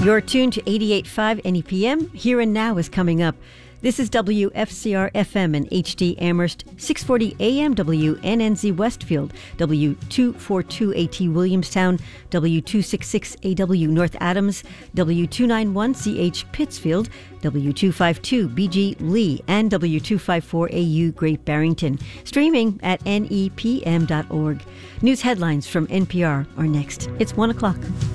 You're tuned to 88.5 NEPM. Here and Now is coming up. This is WFCR FM and HD Amherst, 640 AM WNNZ Westfield, W242AT Williamstown, W266AW North Adams, W291CH Pittsfield, W252BG Lee, and W254AU Great Barrington. Streaming at nepm.org. News headlines from NPR are next. It's 1 o'clock.